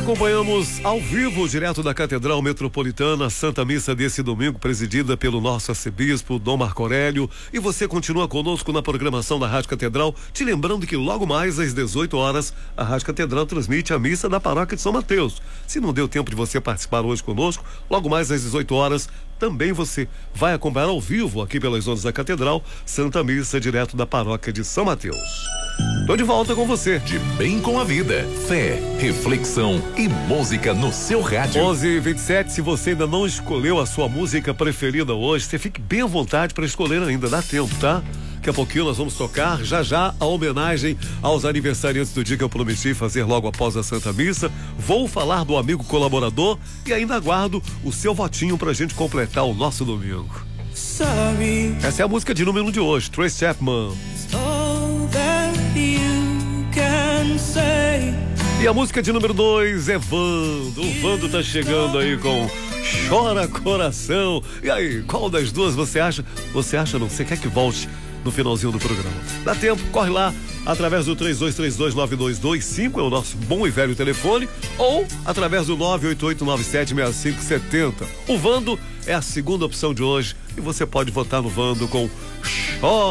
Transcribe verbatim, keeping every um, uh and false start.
Acompanhamos ao vivo, direto da Catedral Metropolitana, a Santa Missa desse domingo, presidida pelo nosso arcebispo, Dom Marco Aurélio. E você continua conosco na programação da Rádio Catedral, te lembrando que logo mais às dezoito horas, a Rádio Catedral transmite a missa da Paróquia de São Mateus. Se não deu tempo de você participar hoje conosco, logo mais às dezoito horas, também você vai acompanhar ao vivo aqui pelas ondas da Catedral, Santa Missa direto da Paróquia de São Mateus. Tô de volta com você. De bem com a vida, fé, reflexão e música no seu rádio. onze e vinte e sete, se você ainda não escolheu a sua música preferida hoje, você fique bem à vontade para escolher ainda, dá tempo, tá? Daqui a pouquinho nós vamos tocar já já a homenagem aos aniversariantes do dia que eu prometi fazer logo após a Santa Missa. Vou falar do amigo colaborador e ainda aguardo o seu votinho pra gente completar o nosso domingo. Sorry. Essa é a música de número um de hoje, Tracy Chapman. All that you can say. E a música de número dois é Vando. O Vando tá chegando aí com Chora Coração. E aí, qual das duas você acha? Você acha não? Você quer que volte no finalzinho do programa? Dá tempo, corre lá através do três dois três dois nove dois dois cinco, é o nosso bom e velho telefone, ou através do nove oito oito nove sete seis cinco sete zero. O Vando é a segunda opção de hoje e você pode votar no Vando com Chora